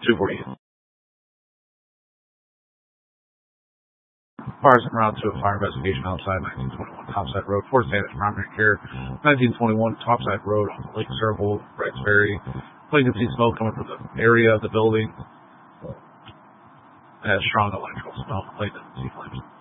248. Fires en route to a fire investigation outside 1921 Topside Road, Fort Sanders Primary Care, 1921 Topside Road on Lake Circle, Rex Ferry. Plaintiff can see smoke coming from the area of the building. It has strong electrical smell. Plaintiff can see flames.